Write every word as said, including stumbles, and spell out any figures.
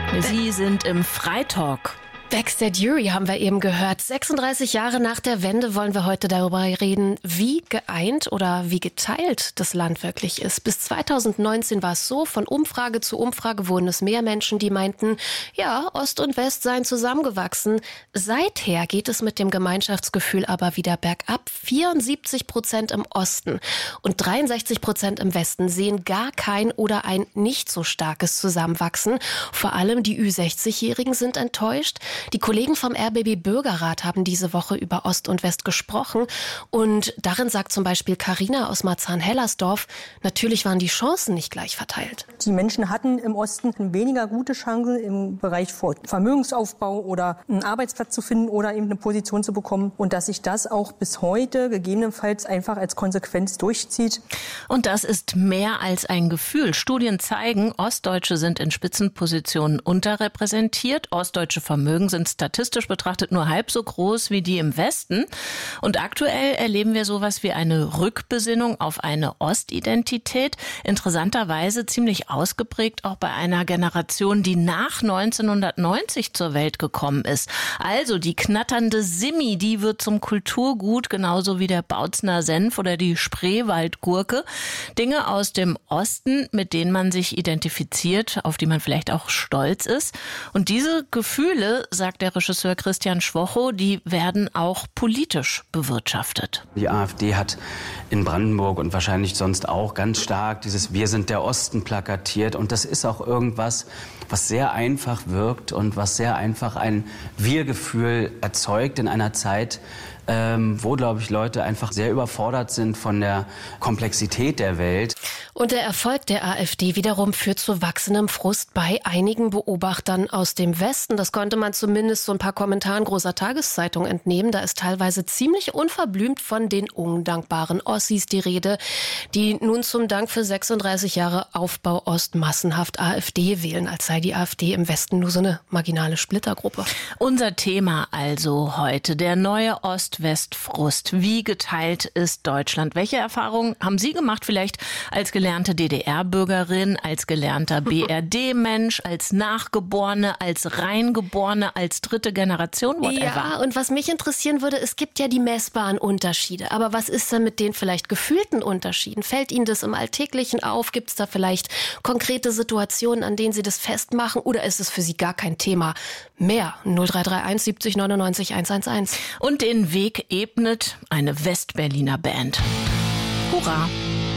Sie sind im Freitalk. Backstage Jury haben wir eben gehört. sechsunddreißig Jahre nach der Wende wollen wir heute darüber reden, wie geeint oder wie geteilt das Land wirklich ist. Bis zweitausendneunzehn war es so, von Umfrage zu Umfrage wurden es mehr Menschen, die meinten, ja, Ost und West seien zusammengewachsen. Seither geht es mit dem Gemeinschaftsgefühl aber wieder bergab. vierundsiebzig Prozent im Osten und dreiundsechzig Prozent im Westen sehen gar kein oder ein nicht so starkes Zusammenwachsen. Vor allem die Ü sechzig-Jährigen sind enttäuscht. Die Kollegen vom R B B Bürgerrat haben diese Woche über Ost und West gesprochen und darin sagt zum Beispiel Carina aus Marzahn-Hellersdorf, natürlich waren die Chancen nicht gleich verteilt. Die Menschen hatten im Osten weniger gute Chancen im Bereich Vermögensaufbau oder einen Arbeitsplatz zu finden oder eben eine Position zu bekommen und dass sich das auch bis heute gegebenenfalls einfach als Konsequenz durchzieht. Und das ist mehr als ein Gefühl. Studien zeigen, Ostdeutsche sind in Spitzenpositionen unterrepräsentiert, ostdeutsche Vermögen sind statistisch betrachtet nur halb so groß wie die im Westen. Und aktuell erleben wir sowas wie eine Rückbesinnung auf eine Ostidentität. Interessanterweise ziemlich ausgeprägt auch bei einer Generation, die nach neunzehnhundertneunzig zur Welt gekommen ist. Also die knatternde Simi, die wird zum Kulturgut, genauso wie der Bautzner Senf oder die Spreewaldgurke. Dinge aus dem Osten, mit denen man sich identifiziert, auf die man vielleicht auch stolz ist. Und diese Gefühle, sagt der Regisseur Christian Schwocho, die werden auch politisch bewirtschaftet. Die AfD hat in Brandenburg und wahrscheinlich sonst auch ganz stark dieses Wir sind der Osten plakatiert. Und das ist auch irgendwas, was sehr einfach wirkt und was sehr einfach ein Wir-Gefühl erzeugt in einer Zeit, ähm, wo, glaube ich, Leute einfach sehr überfordert sind von der Komplexität der Welt. Und der Erfolg der AfD wiederum führt zu wachsendem Frust bei einigen Beobachtern aus dem Westen. Das konnte man zumindest so ein paar Kommentaren großer Tageszeitungen entnehmen. Da ist teilweise ziemlich unverblümt von den undankbaren Ossis die Rede, die nun zum Dank für sechsunddreißig Jahre Aufbau Ost massenhaft AfD wählen, als sei die AfD im Westen nur so eine marginale Splittergruppe. Unser Thema also heute, der neue Ost-West-Frust. Wie geteilt ist Deutschland? Welche Erfahrungen haben Sie gemacht, vielleicht als gelernte D D R-Bürgerin, als gelernter B R D-Mensch, als Nachgeborene, als Reingeborene, als dritte Generation, whatever? Ja, und was mich interessieren würde, es gibt ja die messbaren Unterschiede. Aber was ist denn mit den vielleicht gefühlten Unterschieden? Fällt Ihnen das im Alltäglichen auf? Gibt es da vielleicht konkrete Situationen, an denen Sie das festmachen? Oder ist es für Sie gar kein Thema mehr? null drei drei eins siebzig neunundneunzig hundertelf. Und den Weg ebnet eine Westberliner Band. Hurra!